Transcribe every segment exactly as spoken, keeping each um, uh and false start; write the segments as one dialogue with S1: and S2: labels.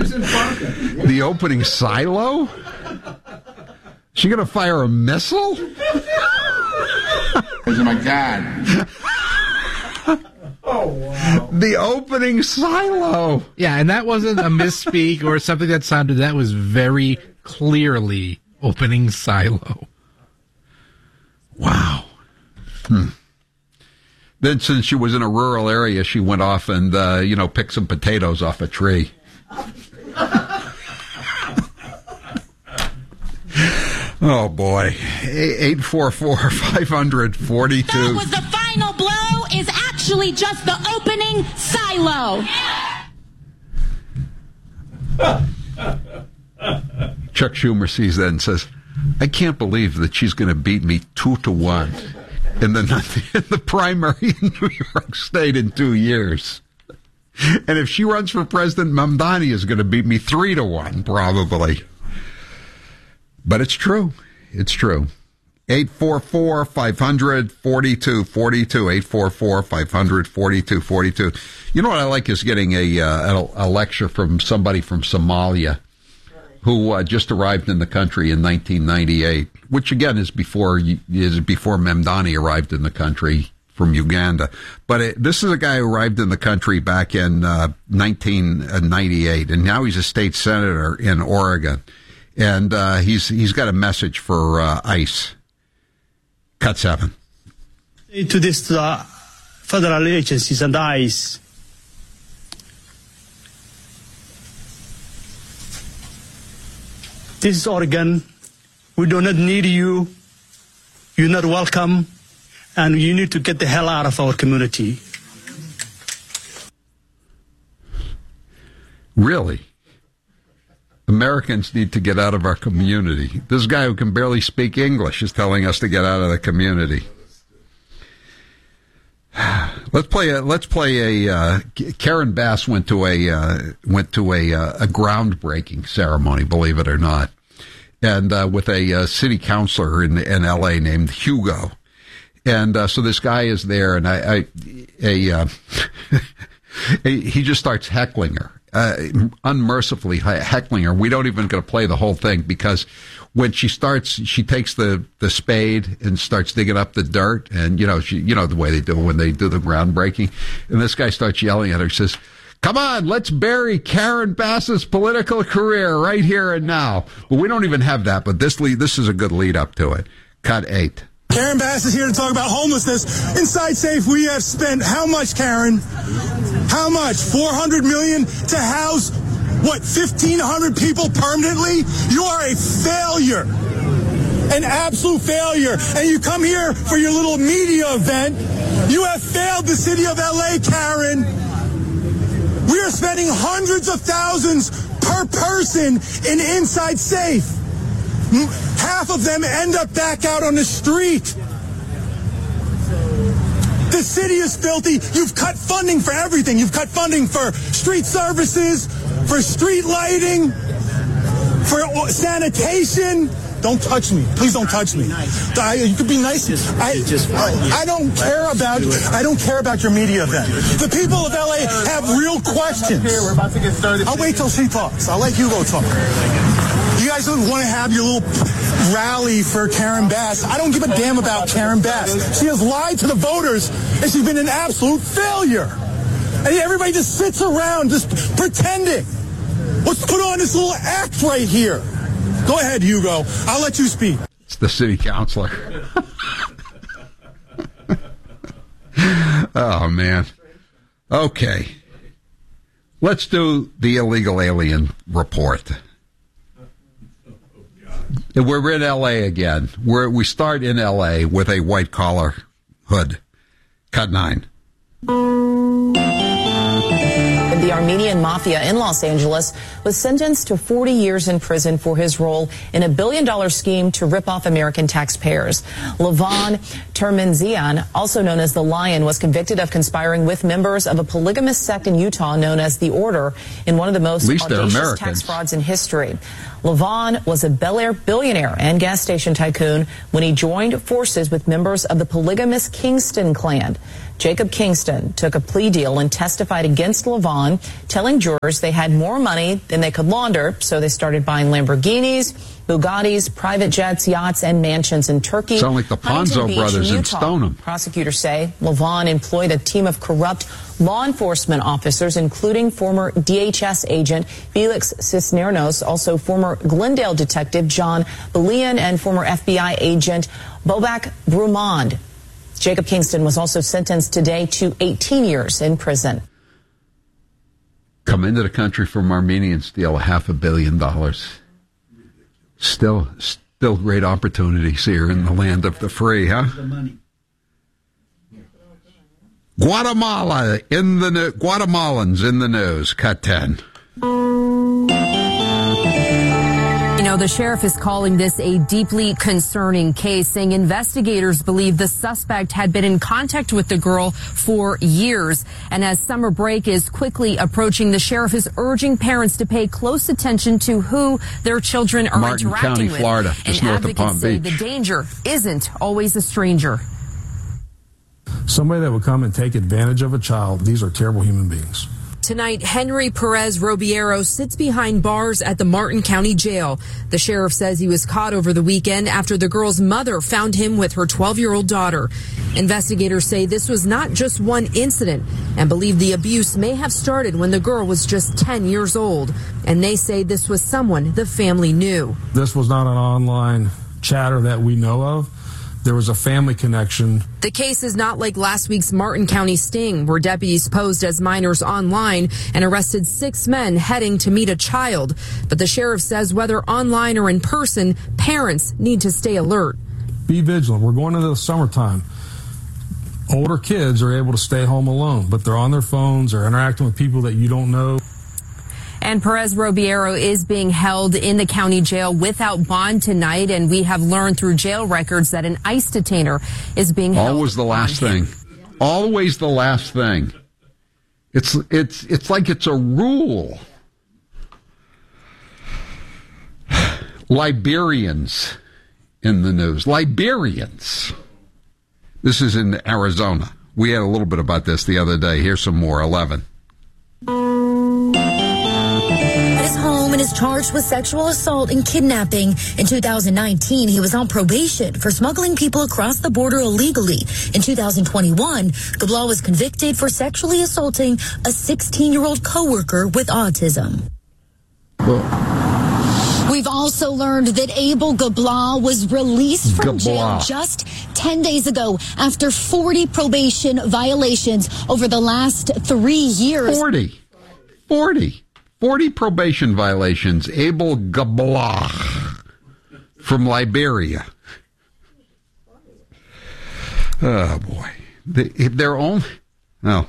S1: The opening silo? She going to fire a missile?
S2: Oh, my God.
S1: Oh, wow. The opening silo.
S3: Yeah, and that wasn't a misspeak or something that sounded, that was very clearly opening silo.
S1: Wow. Hmm. Then since she was in a rural area, she went off and, uh, you know, picked some potatoes off a tree. Oh, boy. eight four four, five hundred, forty-two.
S4: That was the final blow is actually just the opening silo.
S1: Chuck Schumer sees that and says, I can't believe that she's going to beat me two to one in the, in the primary in New York State in two years. And if she runs for president, Mamdani is going to beat me three to one, probably. But it's true. It's true. eight four four, five hundred, forty-two forty-two. eight four four, five hundred, forty-two forty-two. You know what I like is getting a, uh, a, a lecture from somebody from Somalia who uh, just arrived in the country in nineteen ninety-eight, which again is before is before Mamdani arrived in the country from Uganda. But it, this is a guy who arrived in the country back in uh, nineteen ninety-eight, and now he's a state senator in Oregon. And uh, he's he's got a message for uh, ICE. Cut seven.
S5: To this uh, federal agencies and ICE, this is Oregon. We do not need you. You're not welcome. And you need to get the hell out of our community.
S1: Really? Americans need to get out of our community. This guy who can barely speak English is telling us to get out of the community. Let's play a. Let's play a. Uh, Karen Bass went to a uh, went to a uh, a groundbreaking ceremony, believe it or not, and uh, with a uh, city councilor in in L A named Hugo, and uh, so this guy is there, and I, I a uh, he just starts heckling her. Uh, unmercifully heckling her. We don't even going to play the whole thing because when she starts, she takes the, the spade and starts digging up the dirt, and you know she, you know the way they do when they do the groundbreaking. And this guy starts yelling at her. Says, "Come on, let's bury Karen Bass's political career right here and now." But we don't even have that. But this lead, this is a good lead up to it. Cut eight.
S6: Karen Bass is here to talk about homelessness. Inside Safe, we have spent how much, Karen? How much? four hundred million dollars to house, what, fifteen hundred people permanently? You are a failure. An absolute failure. And you come here for your little media event. You have failed the city of L A, Karen. We are spending hundreds of thousands per person in Inside Safe. Half of them end up back out on the street. The city is filthy. You've cut funding for everything. You've cut funding for street services, for street lighting, for sanitation. Don't touch me. Please don't touch me. I, you could be nice. I, I don't care about I don't care about your media event. The people of L A have real questions. We're about to get started. I'll wait till she talks. I'll let Hugo talk. You guys don't want to have your little rally for Karen Bass. I don't give a damn about Karen Bass. She has lied to the voters, and she's been an absolute failure. And everybody just sits around just pretending. Let's put on this little act right here. Go ahead, Hugo. I'll let you speak.
S1: It's the city councilor. Oh, man. Okay. Let's do the illegal alien report. We're in L A again. We're, we start in L A with a white-collar hood. Cut nine.
S7: The Armenian mafia in Los Angeles was sentenced to forty years in prison for his role in a billion-dollar scheme to rip off American taxpayers. Levon Termenzian, also known as the Lion, was convicted of conspiring with members of a polygamous sect in Utah known as the Order in one of the most audacious tax frauds in history. Levon was a Bel Air billionaire and gas station tycoon when he joined forces with members of the polygamous Kingston clan. Jacob Kingston took a plea deal and testified against Lavon, telling jurors they had more money than they could launder, so they started buying Lamborghinis, Bugattis, private jets, yachts, and mansions in Turkey.
S1: Sound like the Ponzo
S7: Beach,
S1: brothers in
S7: Utah.
S1: Stoneham.
S7: Prosecutors say Lavon employed a team of corrupt law enforcement officers, including former D H S agent Felix Cisneros, also former Glendale detective John Belian, and former F B I agent Bobak Brumond. Jacob Kingston was also sentenced today to eighteen years in prison.
S1: Come into the country from Armenian, steal a half a billion dollars. Still, still great opportunities here in the land of the free, huh? Guatemala in the no- Guatemalans in the news. Cut ten.
S2: You know, the sheriff is calling this a deeply concerning case, saying investigators believe the suspect had been in contact with the girl for years. And as summer break is quickly approaching, the sheriff is urging parents to pay close attention to who their children are
S1: Martin
S2: interacting
S1: County,
S2: with.
S1: Florida, just
S2: and
S1: north of Palm
S2: say
S1: Beach.
S2: The danger isn't always a stranger.
S8: Somebody that would come and take advantage of a child, these are terrible human beings.
S2: Tonight, Henry Perez Robiero sits behind bars at the Martin County Jail. The sheriff says he was caught over the weekend after the girl's mother found him with her twelve-year-old daughter. Investigators say this was not just one incident and believe the abuse may have started when the girl was just ten years old. And they say this was someone the family knew.
S8: This was not an online chatter that we know of. There was a family connection.
S2: The case is not like last week's Martin County sting, where deputies posed as minors online and arrested six men heading to meet a child. But the sheriff says whether online or in person, parents need to stay alert.
S8: Be vigilant. We're going into the summertime. Older kids are able to stay home alone, but they're on their phones or interacting with people that you don't know.
S2: And Perez Robiero is being held in the county jail without bond tonight, and we have learned through jail records that an ICE detainer is being held.
S1: Always the last thing. Always the last thing. It's it's it's like it's a rule. Liberians in the news. Liberians. This is in Arizona. We had a little bit about this the other day. Here's some more. eleven.
S9: And is charged with sexual assault and kidnapping. In two thousand nineteen, he was on probation for smuggling people across the border illegally. In two thousand twenty-one, Gabla was convicted for sexually assaulting a sixteen-year-old coworker with autism. We've also learned that Abel Gabla was released from
S1: Gabla.
S9: jail just ten days ago after forty probation violations over the last three years.
S1: forty. forty. forty probation violations. Abel Gabla from Liberia. Oh, boy. They, they're only... No.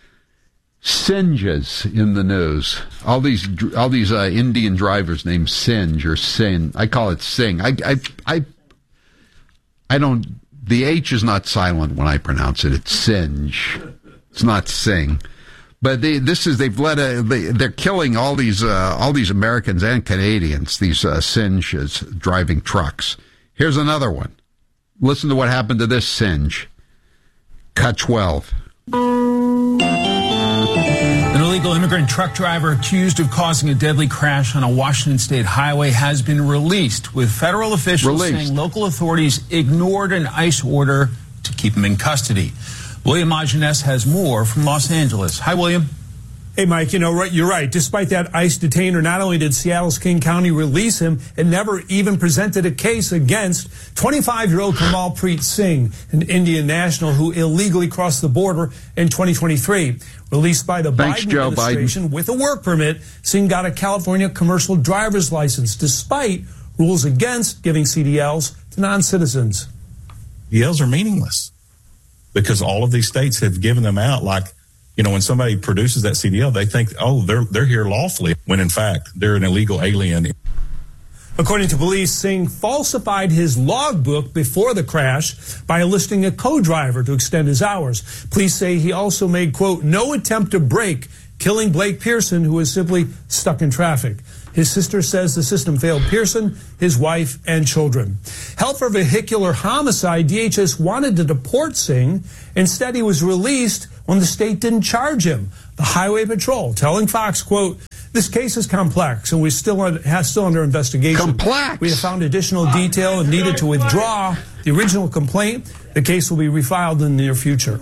S1: Singes in the news. All these all these uh, Indian drivers named Singe or Sin. I call it Sing. I, I, I, I don't... The H is not silent when I pronounce it. It's Singe. It's not Sing. But they, this is they've let a, they, they're killing all these uh, all these Americans and Canadians. These uh, Singes driving trucks. Here's another one. Listen to what happened to this Singe. Cut twelve.
S10: An illegal immigrant truck driver accused of causing a deadly crash on a Washington state highway has been released, with federal officials
S1: Released.
S10: saying local authorities ignored an ICE order to keep him in custody. William Ageness has more from Los Angeles. Hi, William.
S11: Hey, Mike, you know, right, you're right. Despite that ICE detainer, not only did Seattle's King County release him, it never even presented a case against twenty-five-year-old Kamalpreet Singh, an Indian national who illegally crossed the border in twenty twenty-thrhree. Released by the
S1: Thanks,
S11: Biden
S1: Joe
S11: administration
S1: Biden.
S11: with a work permit, Singh got a California commercial driver's license, despite rules against giving C D Ls to non-citizens.
S12: C D Ls are meaningless because all of these states have given them out. Like, you know, when somebody produces that C D L, they think, oh, they're they're here lawfully, when in fact they're an illegal alien.
S11: According to police, Singh falsified his logbook before the crash by enlisting a co-driver to extend his hours. Police say he also made, quote, no attempt to brake, killing Blake Pearson, who was simply stuck in traffic. His sister says the system failed Pearson, his wife, and children. Held for vehicular homicide, D H S wanted to deport Singh. Instead, he was released when the state didn't charge him. The Highway Patrol telling Fox, quote, "This case is complex and we still under, has still under investigation.
S1: Complex.
S11: We have found additional detail and needed to withdraw the original complaint. The case will be refiled in the near future."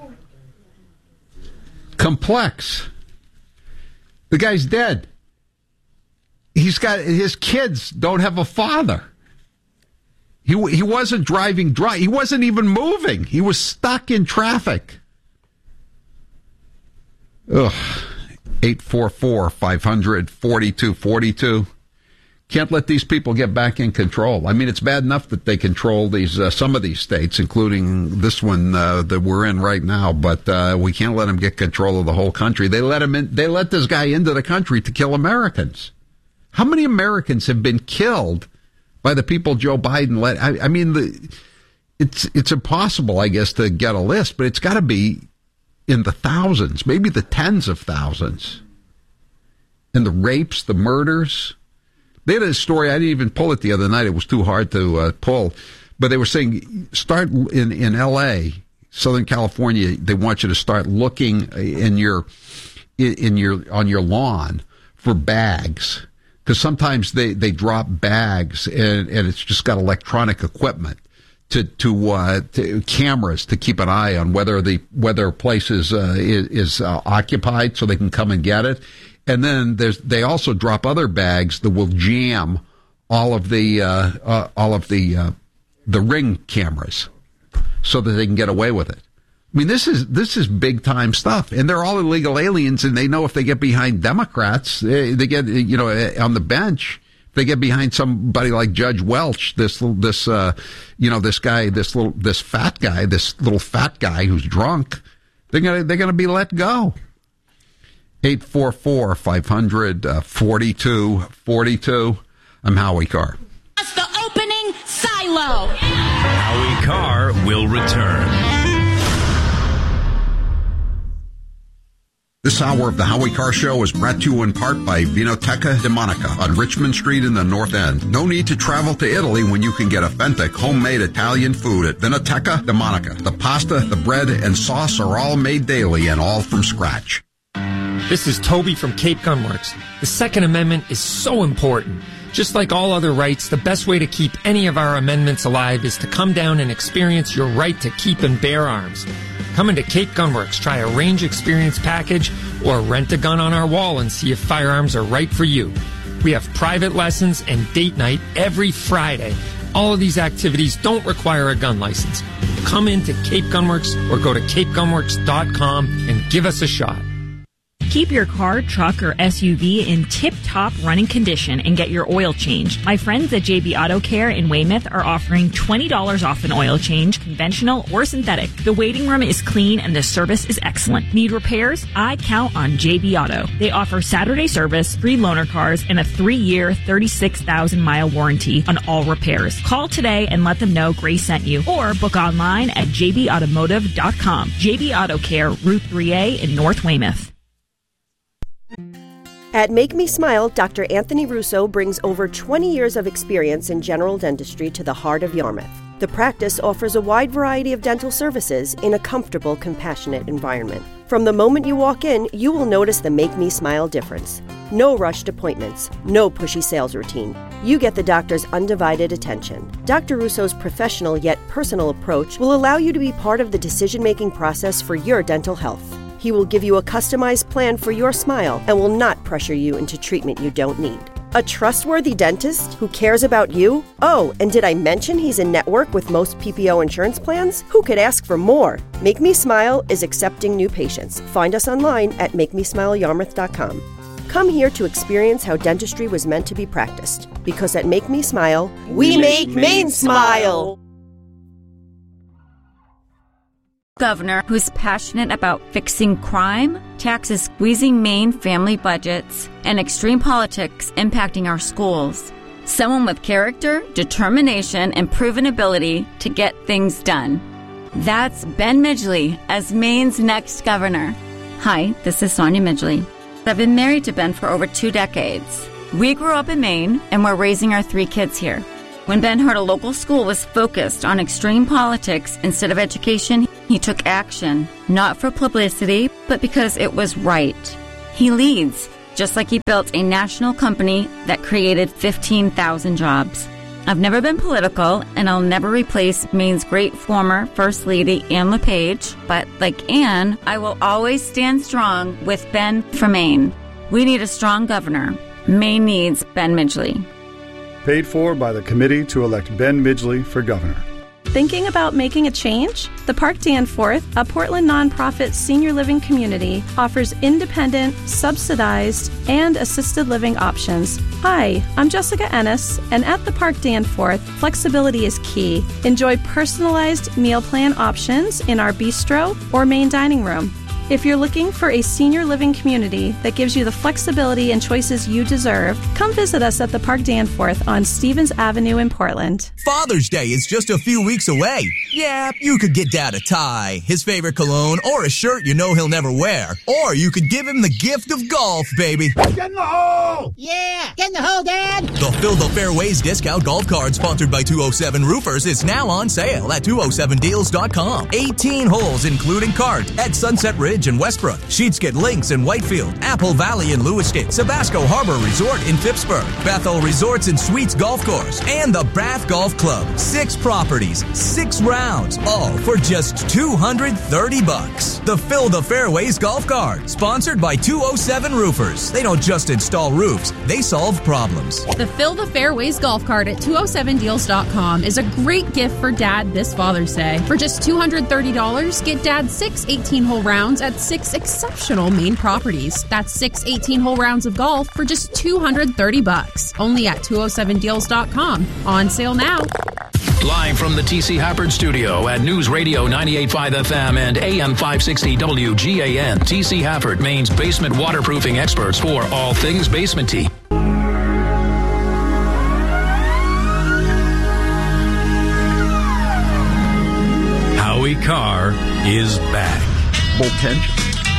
S1: Complex. The guy's dead. He's got his kids don't have a father. He he wasn't driving dry. He wasn't even moving. He was stuck in traffic. Ugh. eight four four, five hundred, forty-two forty-two. Can't let these people get back in control. I mean, it's bad enough that they control these uh, some of these states, including this one uh, that we're in right now. But uh, we can't let them get control of the whole country. They let him in. They let this guy into the country to kill Americans. How many Americans have been killed by the people Joe Biden let? I, I mean, the, it's it's impossible, I guess, to get a list, but it's got to be in the thousands, maybe the tens of thousands. And the rapes, the murders. They had a story, I didn't even pull it the other night. It was too hard to uh, pull. But they were saying, start in, in L A, Southern California, they want you to start looking in your in your on your lawn for bags. Because sometimes they, they drop bags and, and it's just got electronic equipment to to, uh, to cameras to keep an eye on whether the whether a place is uh, is, is uh, occupied so they can come and get it. And then there's they also drop other bags that will jam all of the uh, uh, all of the uh, the Ring cameras so that they can get away with it. I mean, this is this is big time stuff, and they're all illegal aliens, and they know if they get behind Democrats, they, they get you know on the bench. If they get behind somebody like Judge Welch, this this uh, you know this guy, this little this fat guy, this little fat guy who's drunk, they're gonna they're gonna be let go. Eight four four five hundred forty-two forty-two. I'm Howie Carr.
S4: That's the opening silo.
S13: Howie Carr will return.
S1: This hour of the Howie Carr Show is brought to you in part by Vinoteca de Monica on Richmond Street in the North End. No need to travel to Italy when you can get authentic homemade Italian food at Vinoteca de Monica. The pasta, the bread, and sauce are all made daily and all from scratch.
S14: This is Toby from Cape Gunworks. The Second Amendment is so important. Just like all other rights, the best way to keep any of our amendments alive is to come down and experience your right to keep and bear arms. Come into Cape Gunworks, try a range experience package, or rent a gun on our wall and see if firearms are right for you. We have private lessons and date night every Friday. All of these activities don't require a gun license. Come into Cape Gunworks or go to cape gunworks dot com and give us a shot.
S15: Keep your car, truck, or S U V in tip-top running condition and get your oil changed. My friends at J B Auto Care in Weymouth are offering twenty dollars off an oil change, conventional or synthetic. The waiting room is clean and the service is excellent. Need repairs? I count on J B Auto. They offer Saturday service, free loaner cars, and a three-year, thirty-six thousand mile warranty on all repairs. Call today and let them know Grace sent you, or book online at j b automotive dot com. J B Auto Care, Route three A in North Weymouth.
S16: At Make Me Smile, Doctor Anthony Russo brings over twenty years of experience in general dentistry to the heart of Yarmouth. The practice offers a wide variety of dental services in a comfortable, compassionate environment. From the moment you walk in, you will notice the Make Me Smile difference. No rushed appointments, no pushy sales routine. You get the doctor's undivided attention. Doctor Russo's professional yet personal approach will allow you to be part of the decision-making process for your dental health. He will give you a customized plan for your smile and will not pressure you into treatment you don't need. A trustworthy dentist who cares about you? Oh, and did I mention he's in network with most P P O insurance plans? Who could ask for more? Make Me Smile is accepting new patients. Find us online at make me smile yarmouth dot com. Come here to experience how dentistry was meant to be practiced. Because at Make Me Smile, we, we make Maine smile!
S17: Governor who's passionate about fixing crime, taxes squeezing Maine family budgets, and extreme politics impacting our schools. Someone with character, determination, and proven ability to get things done. That's Ben Midgley as Maine's next governor. Hi, this is Sonia Midgley. I've been married to Ben for over two decades. We grew up in Maine, and we're raising our three kids here. When Ben heard a local school was focused on extreme politics instead of education, he took action, not for publicity, but because it was right. He leads, just like he built a national company that created fifteen thousand jobs. I've never been political, and I'll never replace Maine's great former First Lady Ann LePage, but like Ann, I will always stand strong with Ben for Maine. We need a strong governor. Maine needs Ben Midgley.
S18: Paid for by the committee to elect Ben Midgley for governor.
S19: Thinking about making a change? The Park Danforth, a Portland nonprofit senior living community, offers independent, subsidized, and assisted living options. Hi, I'm Jessica Ennis, and at the Park Danforth, flexibility is key. Enjoy personalized meal plan options in our bistro or main dining room. If you're looking for a senior living community that gives you the flexibility and choices you deserve, come visit us at the Park Danforth on Stevens Avenue in Portland.
S20: Father's Day is just a few weeks away. Yeah, you could get Dad a tie, his favorite cologne, or a shirt you know he'll never wear. Or you could give him the gift of golf, baby.
S21: Get in the hole! Yeah, get in the hole, Dad!
S20: The Fill the Fairways discount golf card sponsored by two oh seven Roofers is now on sale at two oh seven deals dot com. eighteen holes including cart at Sunset Ridge in Westbrook, Sheetsket Links in Whitefield, Apple Valley in Lewiston, Sabasco Harbor Resort in Phippsburg, Bethel Resorts and Suites Golf Course, and the Bath Golf Club. Six properties, six rounds, all for just two hundred thirty bucks. The Fill the Fairways golf card, sponsored by two oh seven Roofers. They don't just install roofs, they solve problems.
S22: The Fill the Fairways golf card at two oh seven deals dot com is a great gift for Dad this Father's Day. For just two hundred thirty dollars, get Dad six eighteen-hole rounds at six exceptional Maine properties. That's six eighteen-hole rounds of golf for just two hundred thirty bucks. Only at two oh seven deals dot com. On sale now.
S23: Live from the T C Hafford studio at News Radio ninety-eight point five F M and A M five sixty W G A N. T C Hafford, Maine's basement waterproofing experts for all things basementy.
S13: Howie Carr is back.
S1: Full tension.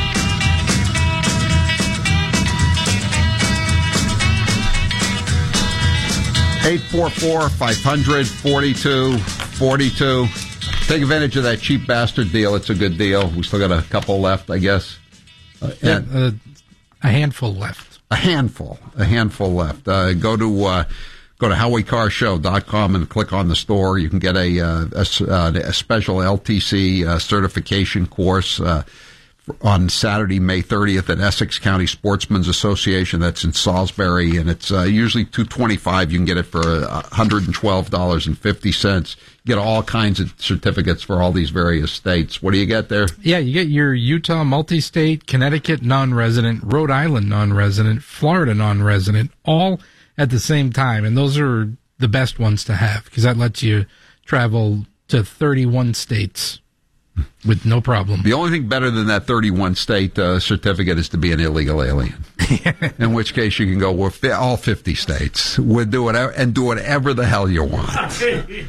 S1: eight four four, five hundred, forty-two forty-two. Take advantage of that cheap bastard deal. It's a good deal. We still got a couple left, I guess. Uh,
S3: yeah, uh, a handful left.
S1: A handful. A handful left. Uh, go to uh, go to howie carr show dot com and click on the store. You can get a, uh, a, a special L T C uh, certification course uh, on Saturday, May thirtieth at Essex County Sportsmen's Association. That's in Salisbury, and it's uh, usually two hundred twenty-five dollars. You can get it for one hundred twelve dollars and fifty cents. You get all kinds of certificates for all these various states. What do you get there?
S3: Yeah, you get your Utah multi-state, Connecticut non-resident, Rhode Island non-resident, Florida non-resident, all at the same time. And those are the best ones to have because that lets you travel to thirty-one states with no problem.
S1: The only thing better than that thirty-one state uh, certificate is to be an illegal alien. In which case you can go with all fifty states. We'll do whatever and do whatever the hell you want.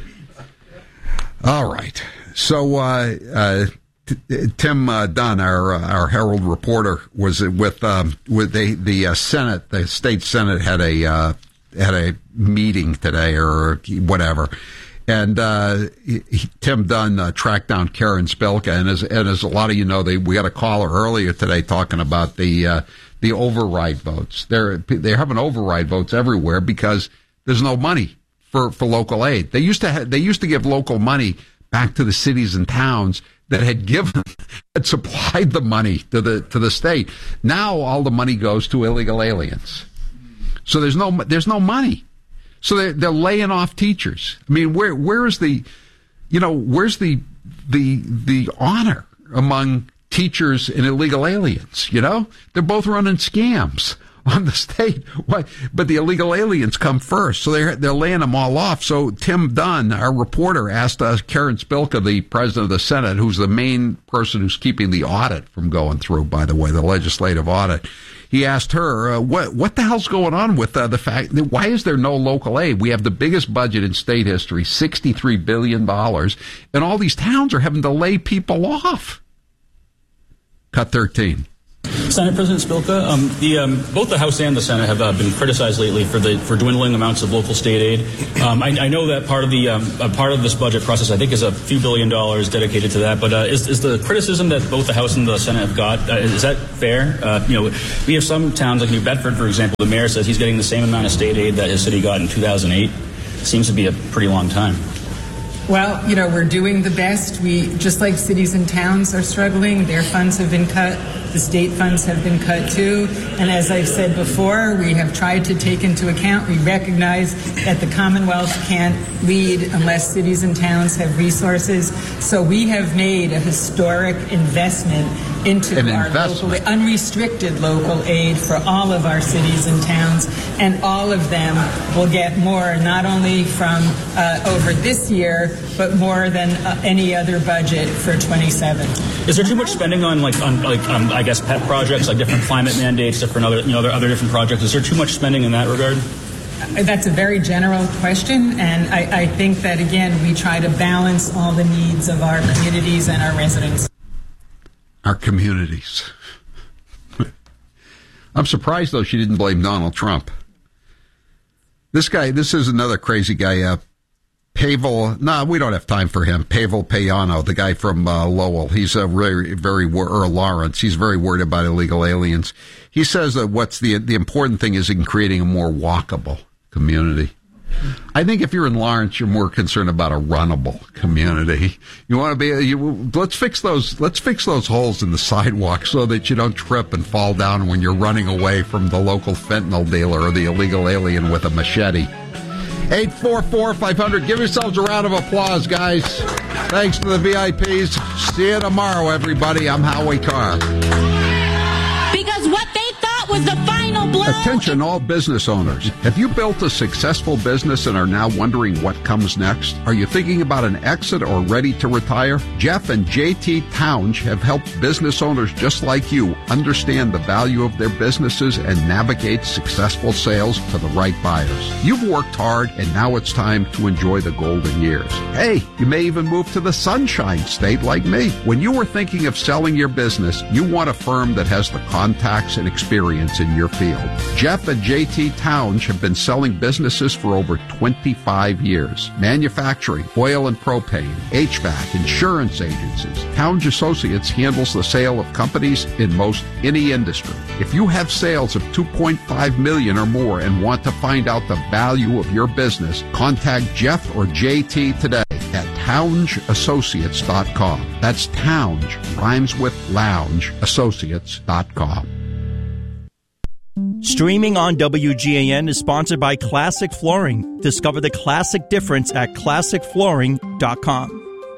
S1: All right. So uh, uh, t- Tim uh, Dunn, our uh, our Herald reporter, was with um, with the the uh, Senate. The state Senate had a uh, had a meeting today or whatever. And uh, he, Tim Dunn uh, tracked down Karen Spilka, and as, and as a lot of you know, they, we got a caller earlier today talking about the uh, the override votes. They're they're having override votes everywhere because there's no money for, for local aid. They used to ha- they used to give local money back to the cities and towns that had given had supplied the money to the to the state. Now all the money goes to illegal aliens. So there's no there's no money. So they're, they're laying off teachers. I mean, where where is the, you know, where's the the the honor among teachers and illegal aliens? You know, they're both running scams on the state. Why? But the illegal aliens come first, so they're they're laying them all off. So Tim Dunn, our reporter, asked us, Karen Spilka, the president of the Senate, who's the main person who's keeping the audit from going through, by the way, the legislative audit. He asked her, uh, what what the hell's going on with uh, the fact that why is there no local aid? We have the biggest budget in state history, sixty-three billion dollars, and all these towns are having to lay people off. Cut thirteen.
S5: Senate President Spilka, um, the, um, both the House and the Senate have uh, been criticized lately for the for dwindling amounts of local state aid. Um, I, I know that part of the um, uh, part of this budget process, I think, is a few billion dollars dedicated to that. But uh, is, is the criticism that both the House and the Senate have got, uh, is that fair? Uh, you know, we have some towns like New Bedford, for example. The mayor says he's getting the same amount of state aid that his city got in two thousand eight. Seems to be a pretty long time.
S6: Well, you know, we're doing the best. We, just like cities and towns are struggling, their funds have been cut. The state funds have been cut too. And as I've said before, we have tried to take into account, we recognize that the Commonwealth can't lead unless cities and towns have resources. So we have made a historic investment into
S1: An
S6: our
S1: investment.
S6: local, unrestricted local aid for all of our cities and towns. And all of them will get more, not only from uh, over this year, but more than uh, any other budget for twenty-seven.
S5: Is there too much spending on like on like um, I guess pet projects, like different climate mandates, different other you know other, other different projects? Is there too much spending in that regard?
S6: That's a very general question, and I, I think that again we try to balance all the needs of our communities and our residents.
S1: Our communities. I'm surprised though she didn't blame Donald Trump. This guy, this is another crazy guy. Uh, Pavel, no, nah, we don't have time for him. Pavel Payano, the guy from uh, Lowell. He's a very, very, or Lawrence. He's very worried about illegal aliens. He says that what's the the important thing is in creating a more walkable community. I think if you're in Lawrence, you're more concerned about a runnable community. You want to be. You, let's fix those. Let's fix those holes in the sidewalk so that you don't trip and fall down when you're running away from the local fentanyl dealer or the illegal alien with a machete. eight four four, five hundred. Give yourselves a round of applause, guys. Thanks to the V I Ps. See you tomorrow, everybody. I'm Howie Carr.
S4: Because what they thought was the final blow.
S1: Attention all business owners. Have you built a successful business and are now wondering what comes next? Are you thinking about an exit or ready to retire? Jeff and J T Townge have helped business owners just like you understand the value of their businesses and navigate successful sales to the right buyers. You've worked hard and now it's time to enjoy the golden years. Hey, you may even move to the Sunshine State like me. When you were thinking of selling your business, you want a firm that has the contacts and experience in your field. Jeff and J T Townge have been selling businesses for over twenty-five years. Manufacturing, oil and propane, H V A C, insurance agencies. Townge Associates handles the sale of companies in most any industry. If you have sales of two point five million dollars or more and want to find out the value of your business, contact Jeff or J T today at townge associates dot com. That's Townge, rhymes with lounge, associates dot com.
S7: Streaming on W G A N is sponsored by Classic Flooring. Discover the classic difference at classic flooring dot com.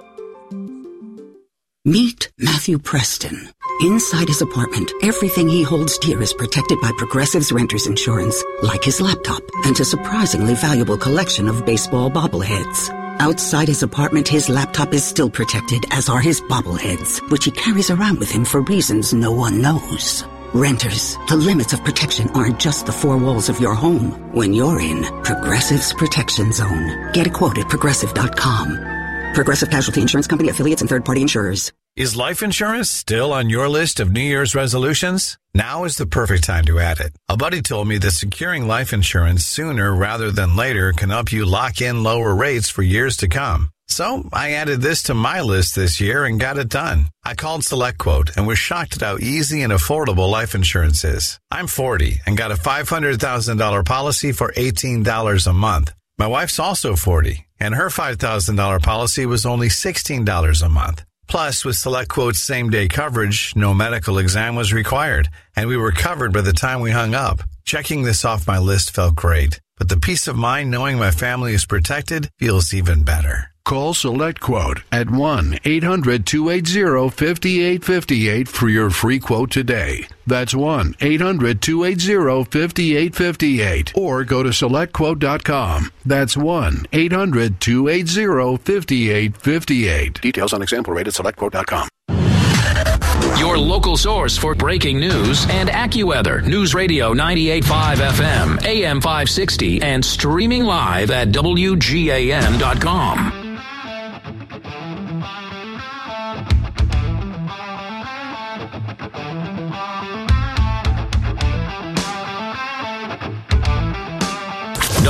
S24: Meet Matthew Preston. Inside his apartment, everything he holds dear is protected by Progressive's renter's insurance, like his laptop and a surprisingly valuable collection of baseball bobbleheads. Outside his apartment, his laptop is still protected, as are his bobbleheads, which he carries around with him for reasons no one knows. Renters, the limits of protection aren't just the four walls of your home. When you're in Progressive's Protection Zone, get a quote at progressive dot com. Progressive Casualty Insurance Company, affiliates, and third-party insurers.
S25: Is life insurance still on your list of New Year's resolutions? Now is the perfect time to add it. A buddy told me that securing life insurance sooner rather than later can help you lock in lower rates for years to come. So I added this to my list this year and got it done. I called SelectQuote and was shocked at how easy and affordable life insurance is. I'm forty and got a five hundred thousand dollars policy for eighteen dollars a month. My wife's also forty, and her five thousand dollars policy was only sixteen dollars a month. Plus, with SelectQuote's same-day coverage, no medical exam was required, and we were covered by the time we hung up. Checking this off my list felt great, but the peace of mind knowing my family is protected feels even better.
S26: Call SelectQuote at one eight hundred two eight zero five eight five eight for your free quote today. That's one eight hundred two eight zero five eight five eight. Or go to select quote dot com. That's one eight hundred two eight zero five eight five eight. Details on example rate at select quote dot com.
S23: Your local source for breaking news and AccuWeather. News Radio ninety-eight point five F M, A M five sixty, and streaming live at W G A N dot com.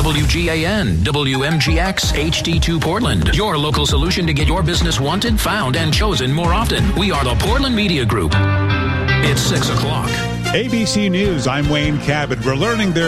S23: W G A N, W M G X, H D two Portland. Your local solution to get your business wanted, found, and chosen more often. We are the Portland Media Group. It's six o'clock.
S2: A B C News, I'm Wayne Cabot. We're learning there